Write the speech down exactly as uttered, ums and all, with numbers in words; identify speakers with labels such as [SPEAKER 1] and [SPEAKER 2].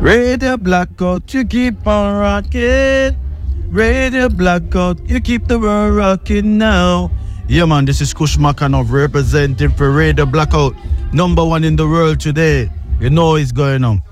[SPEAKER 1] Radio Blackout, you keep on rocking. Radio Blackout, you keep the world rocking now. Yeah, man, this is Kush Makanov representing for Radio Blackout, number one in the world today. You know it's going on.